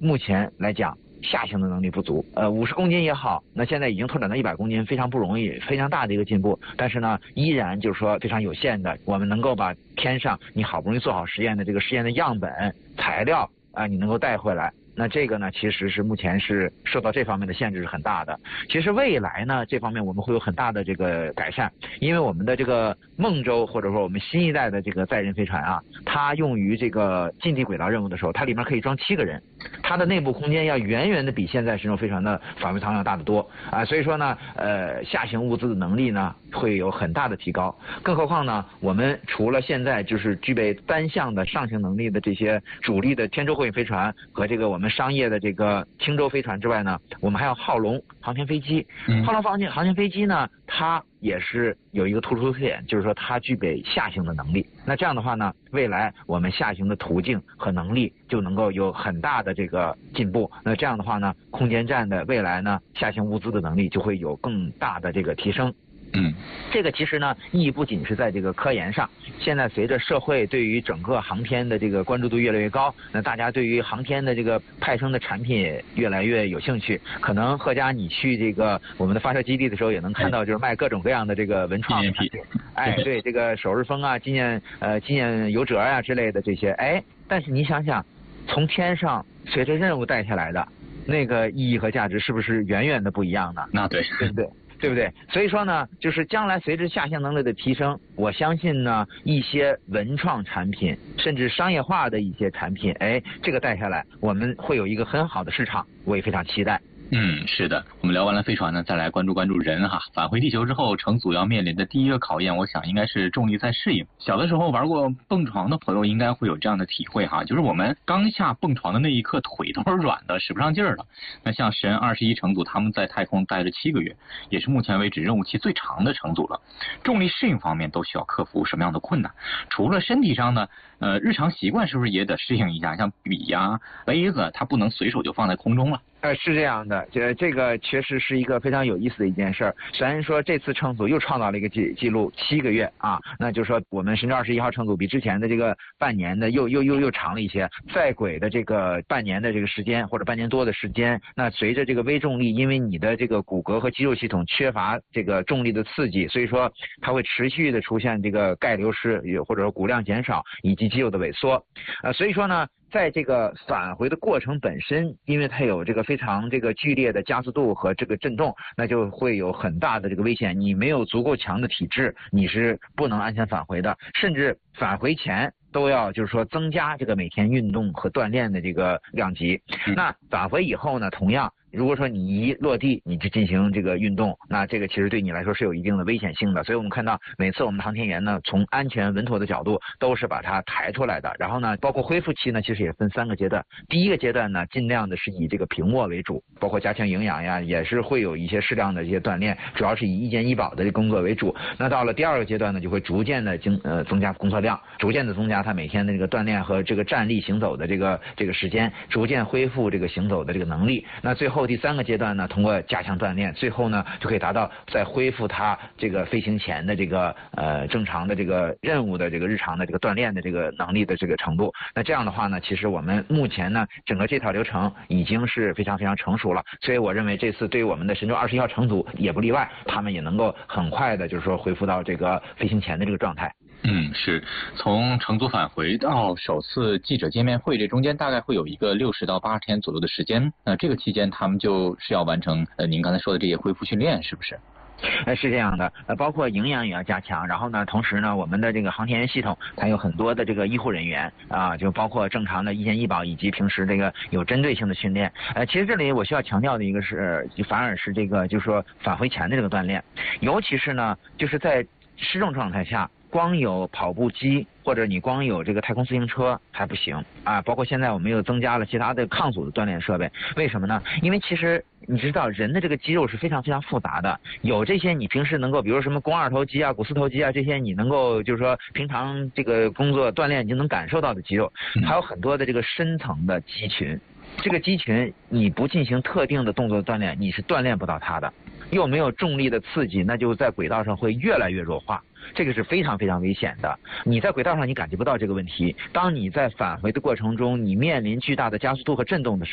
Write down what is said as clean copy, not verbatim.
目前来讲下行的能力不足。50公斤也好，那现在已经拓展到100公斤，非常不容易，非常大的一个进步。但是呢，依然就是说非常有限的，我们能够把天上你好不容易做好实验的这个实验的样本材料你能够带回来。那这个呢，其实是目前是受到这方面的限制是很大的。其实未来呢，这方面我们会有很大的这个改善，因为我们的这个梦舟或者说我们新一代的这个载人飞船它用于这个近地轨道任务的时候，它里面可以装7个人，它的内部空间要远远的比现在神舟飞船的返回舱要大得多所以说呢，下行物资的能力呢会有很大的提高。更何况呢，我们除了现在就是具备单向的上行能力的这些主力的天舟货运飞船和这个我们商业的这个轻舟飞船之外呢，我们还有浩龙航天飞机。浩龙航天飞机呢，它也是有一个突出特点，就是说它具备下行的能力。那这样的话呢，未来我们下行的途径和能力就能够有很大的这个进步。那这样的话呢，空间站的未来呢，下行物资的能力就会有更大的这个提升。这个其实呢，意义不仅是在这个科研上。现在随着社会对于整个航天的这个关注度越来越高，那大家对于航天的这个派生的产品越来越有兴趣。可能贺佳你去这个我们的发射基地的时候，也能看到就是卖各种各样的这个文创产品。对，这个首日风纪念游折之类的这些。但是你想想，从天上随着任务带下来的那个意义和价值，是不是远远的不一样呢？ 那对不对？所以说呢，就是将来随着下行能力的提升，我相信呢，一些文创产品甚至商业化的一些产品，这个带下来，我们会有一个很好的市场，我也非常期待。 是的，我们聊完了飞船呢，再来关注人哈。返回地球之后，乘组要面临的第一个考验，我想应该是重力再适应。小的时候玩过蹦床的朋友应该会有这样的体会哈，就是我们刚下蹦床的那一刻，腿都是软的，使不上劲儿了。那像神21乘组，他们在太空待了7个月，也是目前为止任务期最长的乘组了。重力适应方面都需要克服什么样的困难？除了身体上呢，日常习惯是不是也得适应一下？像笔杯子，它不能随手就放在空中了。 是这样的，这个确实是一个非常有意思的一件事儿。虽然说这次乘组又创造了一个记录，7个月那就是说我们神舟21号乘组比之前的这个半年的又长了一些，在轨的这个半年的这个时间或者半年多的时间，那随着这个微重力，因为你的这个骨骼和肌肉系统缺乏这个重力的刺激，所以说它会持续的出现这个钙流失，或者说骨量减少以及肌肉的萎缩所以说呢，在这个返回的过程本身，因为它有这个非常这个剧烈的加速度和这个震动，那就会有很大的这个危险。你没有足够强的体质，你是不能安全返回的，甚至返回前都要就是说增加这个每天运动和锻炼的这个量级。那返回以后呢，同样如果说你一落地你就进行这个运动，那这个其实对你来说是有一定的危险性的。所以我们看到每次我们的航天员呢，从安全稳妥的角度都是把它抬出来的。然后呢，包括恢复期呢，其实也分3个阶段。第一个阶段呢，尽量的是以这个平卧为主，包括加强营养也是会有一些适量的这些锻炼，主要是以一健医保的工作为主。那到了第2个阶段呢，就会逐渐的增加工作量，逐渐的增加他每天的这个锻炼和这个站立行走的这个时间，逐渐恢复这个行走的这个能力。那最后第3个阶段呢，通过加强锻炼，最后呢就可以达到在恢复他这个飞行前的这个正常的这个任务的这个日常的这个锻炼的这个能力的这个程度。那这样的话呢，其实我们目前呢整个这套流程已经是非常非常成熟了。所以我认为这次对于我们的神舟21号乘组也不例外，他们也能够很快的就是说恢复到这个飞行前的这个状态。 是从乘组返回到首次记者见面会，这中间大概会有一个60到80天左右的时间。那这个期间他们就是要完成您刚才说的这些恢复训练，是不是？ 是这样的，包括营养也要加强，然后呢，同时呢，我们的这个航天员系统它有很多的这个医护人员就包括正常的一健医保以及平时这个有针对性的训练。其实这里我需要强调的一个是，反而是这个就是说返回前的这个锻炼，尤其是呢，就是在失重状态下。光有跑步机或者你光有这个太空自行车还不行包括现在我们又增加了其他的抗阻的锻炼设备。为什么呢？因为其实你知道人的这个肌肉是非常非常复杂的，有这些你平时能够比如什么肱二头肌股四头肌这些你能够就是说平常这个工作锻炼你就能感受到的肌肉，还有很多的这个深层的肌群，这个肌群你不进行特定的动作锻炼你是锻炼不到它的，又没有重力的刺激，那就在轨道上会越来越弱化，这个是非常非常危险的。你在轨道上你感觉不到这个问题，当你在返回的过程中你面临巨大的加速度和震动的时候